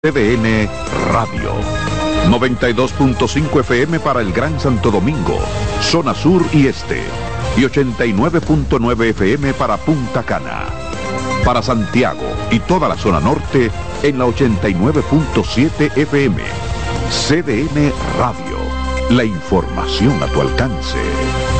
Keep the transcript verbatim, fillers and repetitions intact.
C D N Radio. noventa y dos punto cinco F M para el Gran Santo Domingo, zona sur y este. Y ochenta y nueve punto nueve F M para Punta Cana. Para Santiago y toda la zona norte en la ochenta y nueve punto siete F M. C D N Radio. La información a tu alcance.